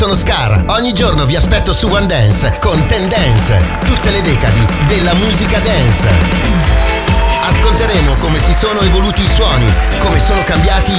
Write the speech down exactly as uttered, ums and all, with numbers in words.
Sono Scar, ogni giorno vi aspetto su One Dance con Ten Dance, tutte le decadi della musica dance. Ascolteremo come si sono evoluti i suoni, come sono cambiati